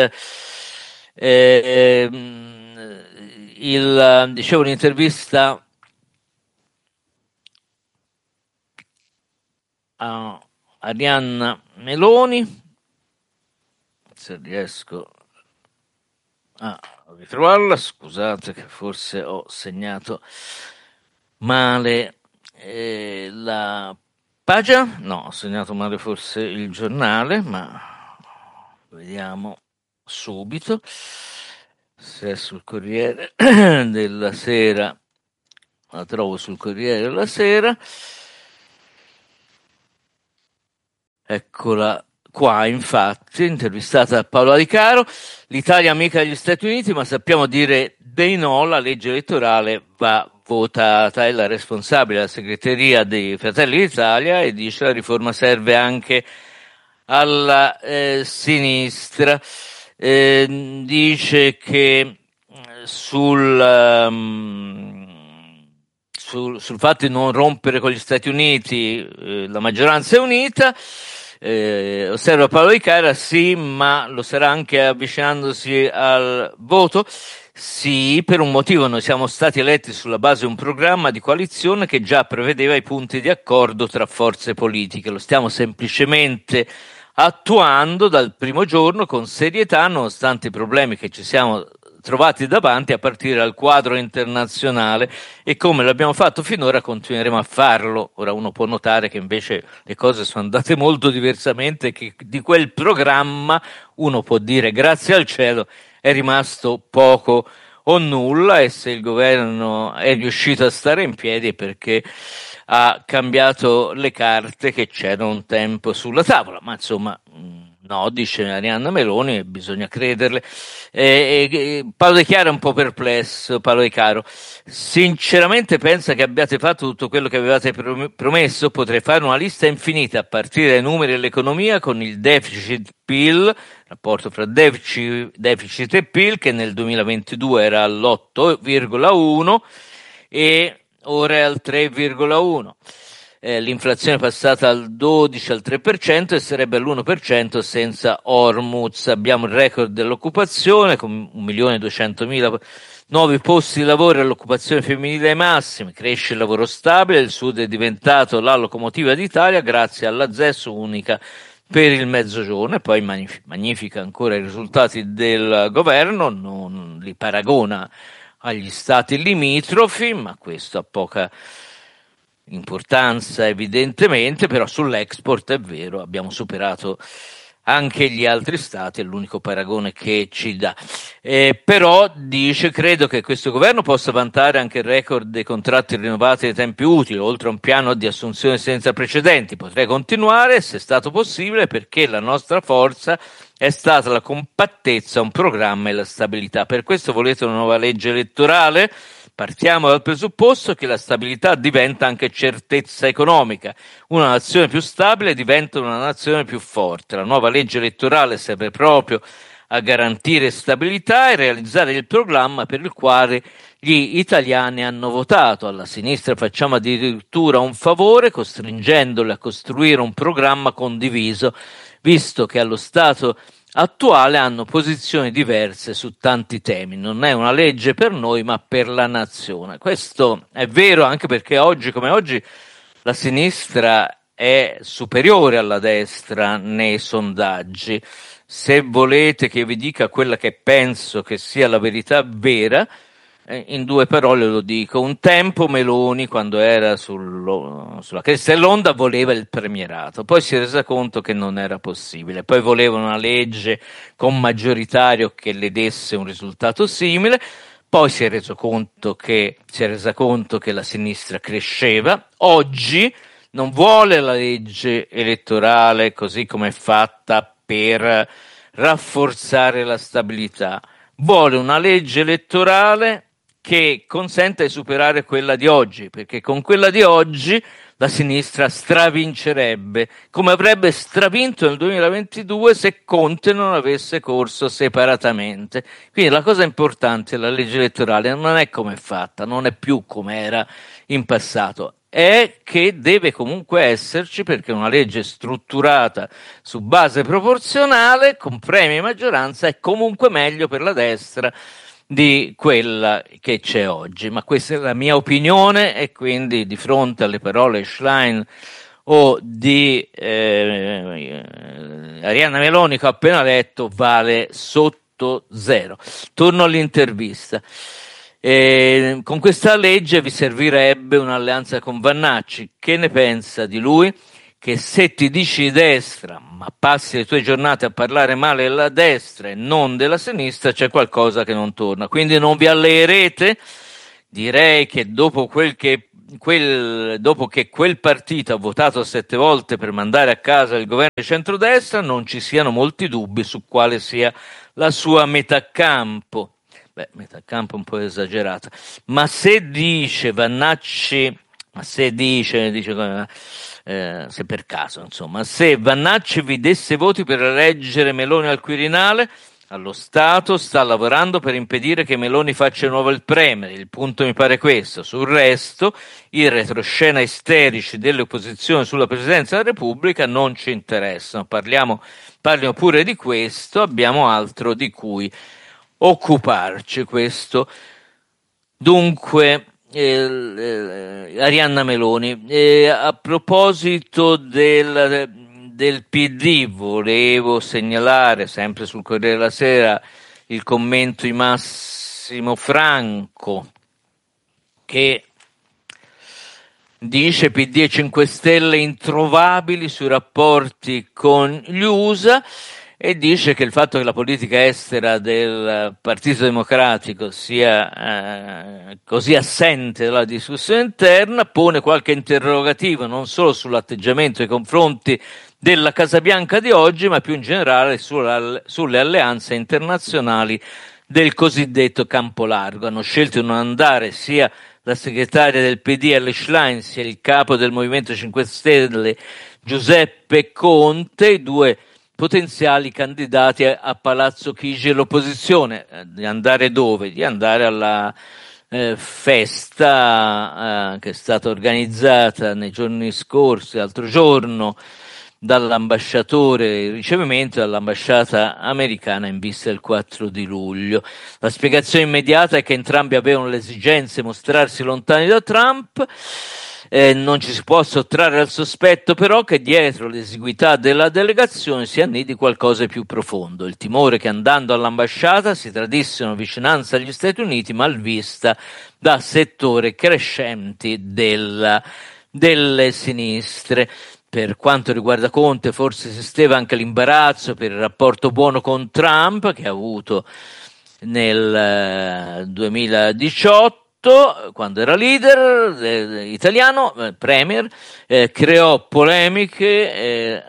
Dicevo, un'intervista a Arianna Meloni, se riesco ritrovarla, scusate che forse ho segnato male la pagina, no, ho segnato male forse il giornale, ma vediamo subito se è sul Corriere della Sera. La trovo sul Corriere della Sera, eccola qua, infatti, intervistata da Paolo Di Caro. L'Italia amica degli Stati Uniti, ma sappiamo dire dei no, la legge elettorale va votata. È la responsabile della segreteria dei Fratelli d'Italia e dice la riforma serve anche alla sinistra. Dice che sul fatto di non rompere con gli Stati Uniti la maggioranza è unita. Osserva Paolo Di Cara, sì, ma lo sarà anche avvicinandosi al voto. Sì, per un motivo: noi siamo stati eletti sulla base di un programma di coalizione che già prevedeva i punti di accordo tra forze politiche. Lo stiamo semplicemente attuando dal primo giorno con serietà, nonostante i problemi che ci siamo trovati davanti a partire dal quadro internazionale, e come l'abbiamo fatto finora continueremo a farlo. Ora uno può notare che invece le cose sono andate molto diversamente e che di quel programma uno può dire grazie al cielo è rimasto poco o nulla, e se il governo è riuscito a stare in piedi perché ha cambiato le carte che c'erano un tempo sulla tavola. Ma insomma, no, dice Arianna Meloni, e bisogna crederle. Paolo De Chiaro è un po' perplesso. Paolo De Caro: sinceramente pensa che abbiate fatto tutto quello che avevate promesso? Potrei fare una lista infinita a partire dai numeri dell'economia, con il deficit PIL, rapporto fra deficit e PIL, che nel 2022 era all'8,1 e ora è al 3,1. L'inflazione è passata dal 12 al 3% e sarebbe all'1% senza Hormuz. Abbiamo il record dell'occupazione con 1.200.000 nuovi posti di lavoro, all'occupazione femminile ai massimi, cresce il lavoro stabile, il Sud è diventato la locomotiva d'Italia grazie alla ZES unica per il Mezzogiorno. E poi magnifica ancora i risultati del governo, non li paragona agli stati limitrofi, ma questo ha poca importanza evidentemente. Però sull'export è vero, abbiamo superato anche gli altri stati, è l'unico paragone che ci dà. Però dice: credo che questo governo possa vantare anche il record dei contratti rinnovati nei tempi utili, oltre a un piano di assunzione senza precedenti. Potrei continuare, se è stato possibile, perché la nostra forza è stata la compattezza, un programma e la stabilità. Per questo volete una nuova legge elettorale? Partiamo dal presupposto che la stabilità diventa anche certezza economica. Una nazione più stabile diventa una nazione più forte. La nuova legge elettorale serve proprio a garantire stabilità e realizzare il programma per il quale gli italiani hanno votato. Alla sinistra facciamo addirittura un favore costringendoli a costruire un programma condiviso, visto che allo stato attuale hanno posizioni diverse su tanti temi. Non è una legge per noi, ma per la nazione. Questo è vero anche perché oggi come oggi la sinistra è superiore alla destra nei sondaggi. Se volete che vi dica quella che penso che sia la verità vera, in due parole lo dico: un tempo Meloni, quando era sulla cresta dell'onda, voleva il premierato, poi si è resa conto che non era possibile, poi voleva una legge con maggioritario che le desse un risultato simile, poi si è resa conto che la sinistra cresceva. Oggi non vuole la legge elettorale così come è fatta per rafforzare la stabilità, vuole una legge elettorale che consenta di superare quella di oggi, perché con quella di oggi la sinistra stravincerebbe, come avrebbe stravinto nel 2022 se Conte non avesse corso separatamente. Quindi la cosa importante della legge elettorale non è come è fatta, non è più come era in passato, è che deve comunque esserci, perché una legge strutturata su base proporzionale con premi e maggioranza è comunque meglio per la destra di quella che c'è oggi. Ma questa è la mia opinione, e quindi di fronte alle parole Schlein o di Arianna Meloni che ho appena letto vale sottovalutare 8-0. Torno all'intervista. Con questa legge vi servirebbe un'alleanza con Vannacci. Che ne pensa di lui? Che se ti dici di destra, ma passi le tue giornate a parlare male della destra e non della sinistra, c'è qualcosa che non torna. Quindi non vi alleerete? Direi che dopo che quel partito ha votato 7 volte per mandare a casa il governo di centrodestra, non ci siano molti dubbi su quale sia la sua metacampo. Metà campo un po' esagerata, ma se dice Vannacci, se per caso, insomma, se Vannacci vi desse voti per eleggere Meloni al Quirinale, allo Stato sta lavorando per impedire che Meloni faccia di nuovo il premier. Il punto mi pare questo. Sul resto, i retroscena isterici delle opposizioni sulla Presidenza della Repubblica non ci interessano. Parliamo pure di questo, abbiamo altro di cui occuparci. Questo dunque Arianna Meloni. A proposito del PD, volevo segnalare sempre sul Corriere della Sera il commento di Massimo Franco, che dice PD e 5 Stelle introvabili sui rapporti con gli USA, e dice che il fatto che la politica estera del Partito Democratico sia così assente dalla discussione interna pone qualche interrogativo non solo sull'atteggiamento nei confronti della Casa Bianca di oggi, ma più in generale sulle alleanze internazionali del cosiddetto campo largo. Hanno scelto di non andare sia la segretaria del PD Elly Schlein sia il capo del Movimento 5 Stelle Giuseppe Conte, i due potenziali candidati a Palazzo Chigi dell'opposizione. Di andare dove? Di andare alla festa che è stata organizzata nei giorni scorsi, l'altro giorno, dall'ambasciatore, il ricevimento dall'ambasciata americana in vista del 4 di luglio. La spiegazione immediata è che entrambi avevano l'esigenza di mostrarsi lontani da Trump. Non ci si può sottrarre al sospetto però che dietro l'esiguità della delegazione si annidi qualcosa di più profondo, il timore che andando all'ambasciata si tradissero vicinanza agli Stati Uniti malvista da settori crescenti delle sinistre. Per quanto riguarda Conte, forse esisteva anche l'imbarazzo per il rapporto buono con Trump che ha avuto nel 2018, quando era leader italiano, premier. Creò polemiche,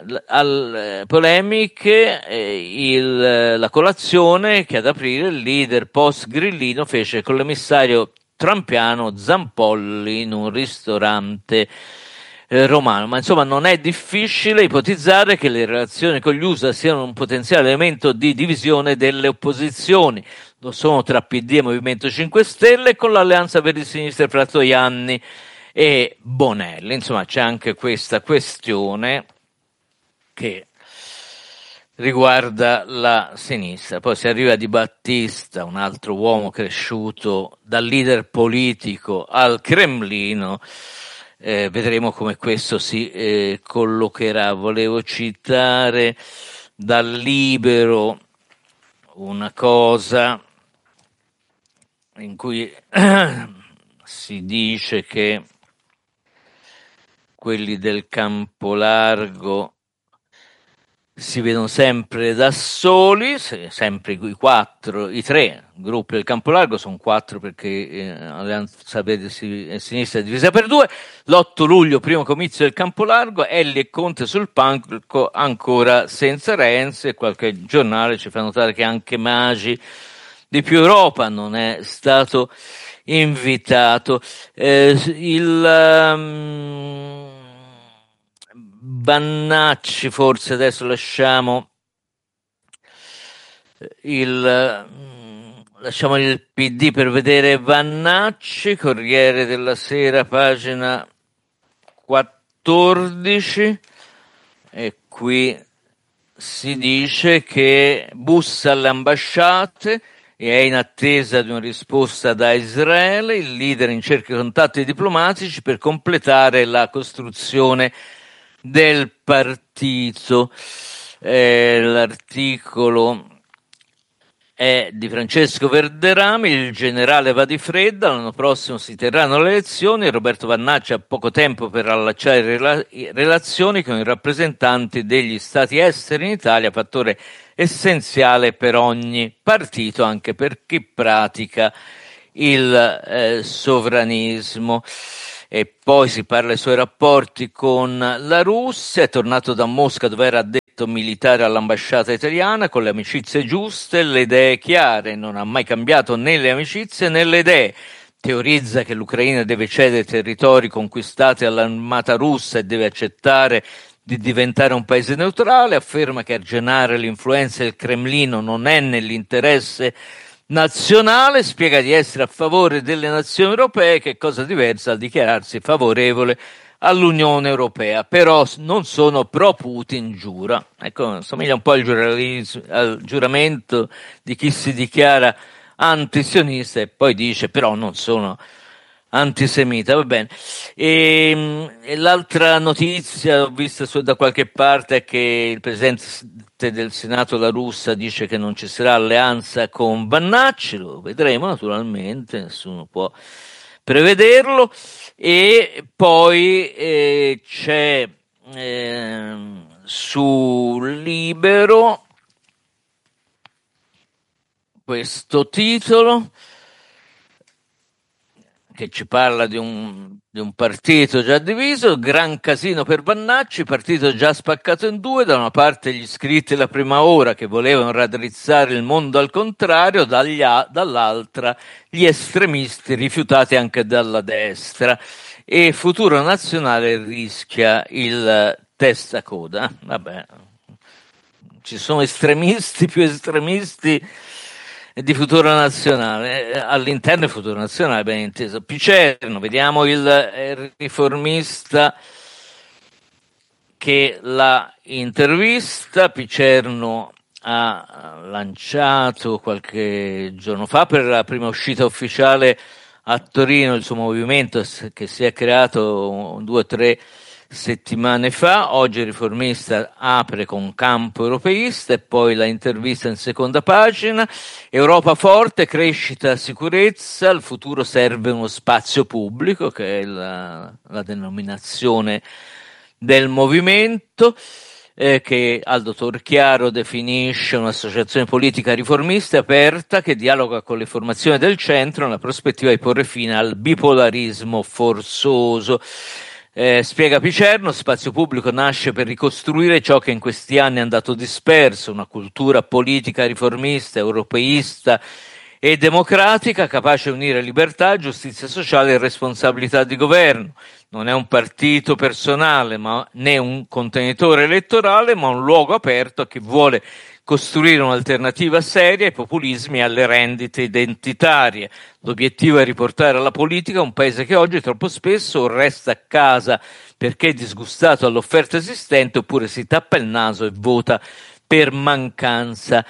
la colazione che ad aprile il leader post-grillino fece con l'emissario trumpiano Zampolli in un ristorante romano. Ma insomma non è difficile ipotizzare che le relazioni con gli USA siano un potenziale elemento di divisione delle opposizioni. Lo sono tra PD e Movimento 5 Stelle e con l'Alleanza Verdi Sinistra fra Toianni e Bonelli. Insomma c'è anche questa questione che riguarda la sinistra. Poi si arriva a Di Battista, un altro uomo cresciuto dal leader politico al Cremlino. Vedremo come questo si collocherà. Volevo citare dal Libero una cosa in cui si dice che quelli del campo largo si vedono sempre da soli, sempre i tre gruppi del campo largo, sono 4 perché Alleanza Verdi e Sinistra è divisa per 2. L'8 luglio, primo comizio del campo largo, Elly e Conte sul palco ancora senza Renzi, e qualche giornale ci fa notare che anche Magi di Più Europa non è stato invitato. Vannacci, forse adesso lasciamo il PD per vedere Vannacci. Corriere della Sera, pagina 14, e qui si dice che bussa alle ambasciate e è in attesa di una risposta da Israele. Il leader in cerca di contatti diplomatici per completare la costruzione del partito. L'articolo è di Francesco Verderami. Il generale va di fredda, l'anno prossimo si terranno le elezioni e Roberto Vannacci ha poco tempo per allacciare relazioni con i rappresentanti degli stati esteri in Italia, fattore essenziale per ogni partito, anche per chi pratica il sovranismo. E poi si parla dei suoi rapporti con la Russia. È tornato da Mosca, dove era addetto militare all'ambasciata italiana, con le amicizie giuste, le idee chiare. Non ha mai cambiato né le amicizie né le idee. Teorizza che l'Ucraina deve cedere territori conquistati all'armata russa e deve accettare di diventare un paese neutrale. Afferma che arginare l'influenza del Cremlino non è nell'interesse nazionale. Spiega di essere a favore delle nazioni europee, che è cosa diversa dal dichiararsi favorevole all'Unione Europea, però non sono pro Putin, giura. Ecco, somiglia un po' al giuramento di chi si dichiara antisionista e poi dice però non sono antisemita. Va bene. E l'altra notizia ho visto da qualche parte è che il presidente del Senato La Russa dice che non ci sarà alleanza con Vannacci. Lo vedremo naturalmente, nessuno può prevederlo. E poi c'è su Libero questo titolo che ci parla di un partito già diviso. Gran casino per Vannacci, partito già spaccato in due: da una parte gli iscritti alla prima ora che volevano raddrizzare il mondo al contrario, dall'altra gli estremisti rifiutati anche dalla destra, e Futuro Nazionale rischia il testacoda. Vabbè, ci sono estremisti più estremisti di Futuro Nazionale, all'interno di Futuro Nazionale, ben inteso. Picerno, vediamo il riformista che la intervista. Picerno ha lanciato qualche giorno fa, per la prima uscita ufficiale a Torino, il suo movimento che si è creato 2 o 3 settimane fa. Oggi il riformista apre con campo europeista e poi la intervista in seconda pagina. Europa forte, crescita, sicurezza, il futuro serve uno spazio pubblico, che è la denominazione del movimento, che Aldo Torchiaro definisce un'associazione politica riformista e aperta che dialoga con le formazioni del centro nella prospettiva di porre fine al bipolarismo forzoso. Spiega Picerno, spazio pubblico nasce per ricostruire ciò che in questi anni è andato disperso, una cultura politica riformista, europeista e democratica, capace di unire libertà, giustizia sociale e responsabilità di governo. Non è un partito personale, né un contenitore elettorale, ma un luogo aperto a chi vuole costruire un'alternativa seria ai populismi e alle rendite identitarie. L'obiettivo è riportare alla politica un paese che oggi troppo spesso resta a casa perché è disgustato all'offerta esistente, oppure si tappa il naso e vota per mancanza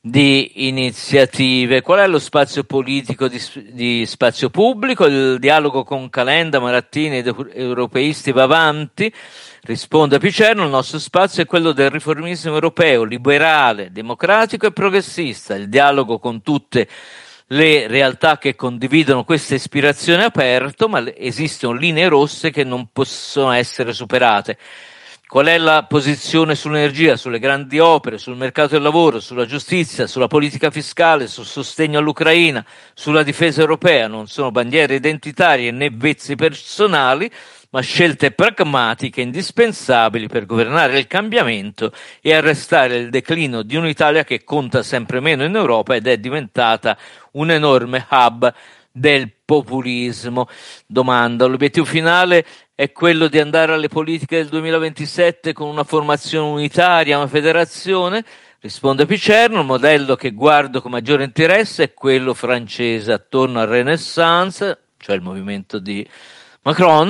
di iniziative. Qual è lo spazio politico di spazio pubblico? Il dialogo con Calenda, Marattini ed europeisti va avanti. Risponde Picerno: il nostro spazio è quello del riformismo europeo, liberale, democratico e progressista. Il dialogo con tutte le realtà che condividono questa ispirazione è aperto, ma esistono linee rosse che non possono essere superate. Qual è la posizione sull'energia, sulle grandi opere, sul mercato del lavoro, sulla giustizia, sulla politica fiscale, sul sostegno all'Ucraina, sulla difesa europea? Non sono bandiere identitarie né vezzi personali, ma scelte pragmatiche indispensabili per governare il cambiamento e arrestare il declino di un'Italia che conta sempre meno in Europa ed è diventata un enorme hub del populismo. Domanda: l'obiettivo finale è quello di andare alle politiche del 2027 con una formazione unitaria, una federazione? Risponde Picerno: il modello che guardo con maggiore interesse è quello francese. Attorno al Renaissance, cioè il movimento di Macron,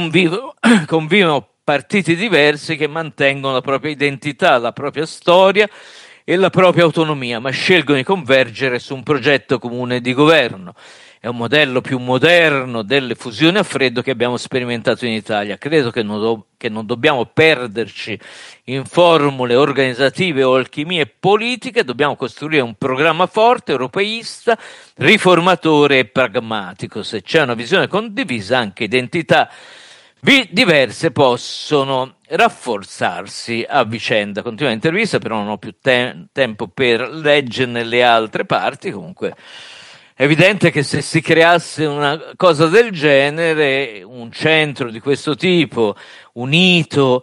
convivono partiti diversi che mantengono la propria identità, la propria storia e la propria autonomia, ma scelgono di convergere su un progetto comune di governo. è un modello più moderno delle fusioni a freddo che abbiamo sperimentato in Italia. Credo che non dobbiamo perderci in formule organizzative o alchimie politiche, dobbiamo costruire un programma forte, europeista, riformatore e pragmatico. Se c'è una visione condivisa, anche identità diverse possono rafforzarsi a vicenda. Continua l'intervista, però non ho più tempo per leggerne le altre parti. Comunque è evidente che se si creasse una cosa del genere, un centro di questo tipo, unito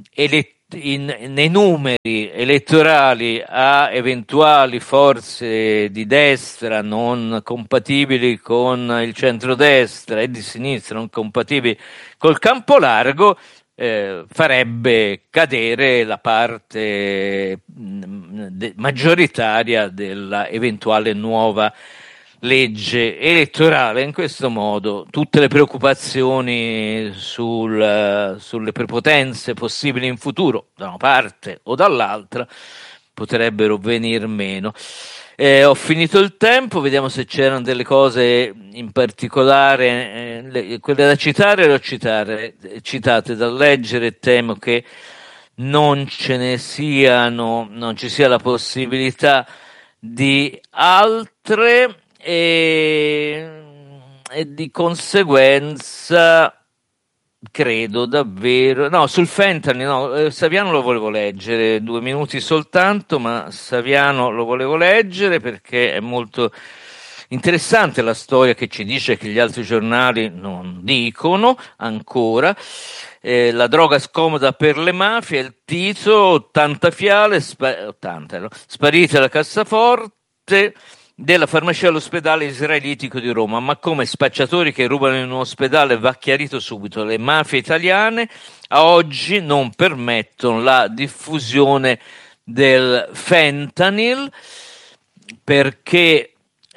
nei numeri elettorali a eventuali forze di destra non compatibili con il centrodestra e di sinistra non compatibili col campo largo, farebbe cadere la parte maggioritaria della eventuale nuova legge elettorale. In questo modo tutte le preoccupazioni sulle prepotenze possibili in futuro, da una parte o dall'altra, potrebbero venir meno. Ho finito il tempo, vediamo se c'erano delle cose in particolare, quelle da citare le ho citate, da leggere. Temo che non ci sia la possibilità di altre, e di conseguenza credo davvero sul fentanyl Saviano lo volevo leggere 2 minuti soltanto, ma Saviano lo volevo leggere perché è molto interessante la storia che ci dice che gli altri giornali non dicono ancora. La droga scomoda per le mafie, il titolo: 80 fiale sparite alla cassaforte della farmacia all'ospedale israelitico di Roma. Ma come spacciatori che rubano in un ospedale, va chiarito subito: le mafie italiane a oggi non permettono la diffusione del fentanyl, perché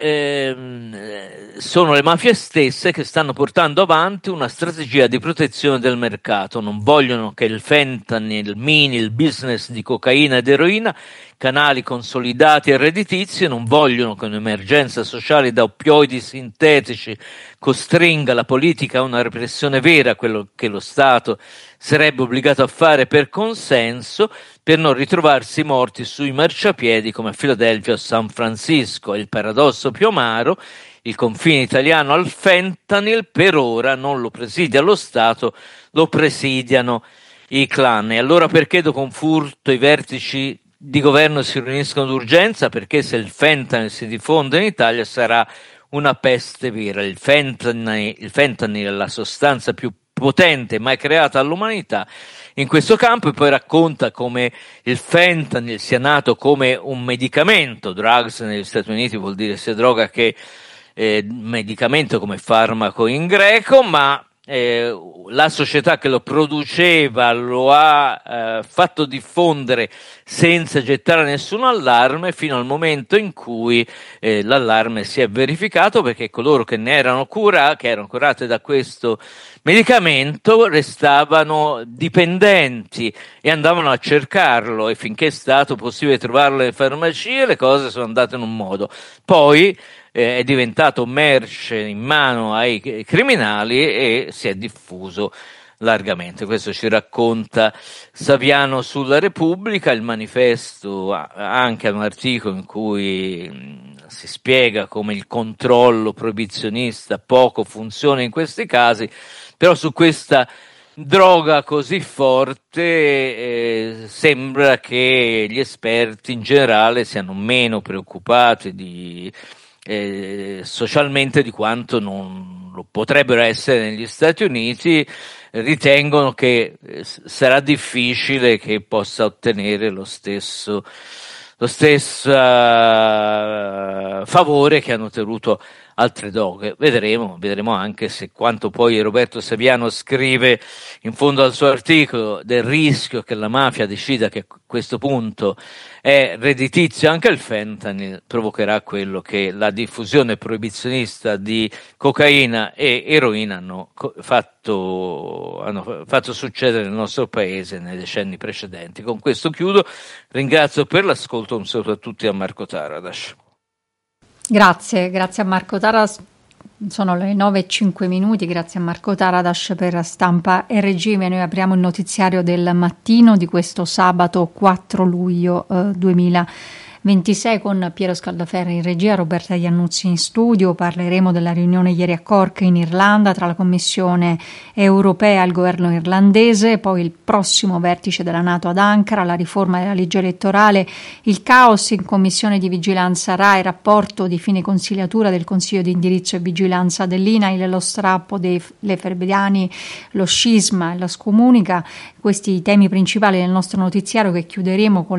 sono le mafie stesse che stanno portando avanti una strategia di protezione del mercato. Non vogliono che il fentanyl mini il business di cocaina ed eroina, canali consolidati e redditizi. Non vogliono che un'emergenza sociale da oppioidi sintetici costringa la politica a una repressione vera, quello che lo Stato sarebbe obbligato a fare per consenso, per non ritrovarsi morti sui marciapiedi come a Filadelfia o San Francisco. Il paradosso più amaro: il confine italiano al fentanyl per ora non lo presidia lo Stato, lo presidiano i clan. E allora perché dopo un furto i vertici di governo si riuniscono d'urgenza? Perché se il fentanyl si diffonde in Italia sarà una peste vera. Il fentanyl è la sostanza più potente mai creata all'umanità in questo campo. E poi racconta come il fentanyl sia nato come un medicamento. Drugs negli Stati Uniti vuol dire sia droga che medicamento, come farmaco in greco, ma la società che lo produceva lo ha fatto diffondere senza gettare nessun allarme, fino al momento in cui l'allarme si è verificato, perché coloro che erano curate da questo medicamento restavano dipendenti e andavano a cercarlo, e finché è stato possibile trovarlo nelle farmacie le cose sono andate in un modo. Poi è diventato merce in mano ai criminali e si è diffuso largamente. Questo ci racconta Saviano sulla Repubblica. Il Manifesto ha anche un articolo in cui si spiega come il controllo proibizionista poco funziona in questi casi, però su questa droga così forte sembra che gli esperti in generale siano meno preoccupati socialmente di quanto non lo potrebbero essere negli Stati Uniti. Ritengono che sarà difficile che possa ottenere lo stesso favore che hanno ottenuto altre droghe. Vedremo anche se quanto poi Roberto Saviano scrive in fondo al suo articolo del rischio che la mafia decida che a questo punto è redditizio anche il fentanyl, provocherà quello che la diffusione proibizionista di cocaina e eroina hanno fatto succedere nel nostro paese nei decenni precedenti. Con questo chiudo, ringrazio per l'ascolto, un saluto a tutti, a Marco Taradas. Grazie a Marco Taras Sono le 9:05, grazie a Marco Taradas per Stampa e Regime. Noi apriamo il notiziario del mattino di questo sabato 4 luglio 2026 con Piero Scaldaferri in regia, Roberta Iannuzzi in studio. Parleremo della riunione ieri a Cork in Irlanda tra la Commissione europea e il governo irlandese, poi il prossimo vertice della NATO ad Ankara, la riforma della legge elettorale, il caos in commissione di vigilanza RAI, rapporto di fine consigliatura del Consiglio di indirizzo e vigilanza dell'INAIL, lo strappo dei Leferbiani, lo scisma e la scomunica. Questi i temi principali del nostro notiziario che chiuderemo con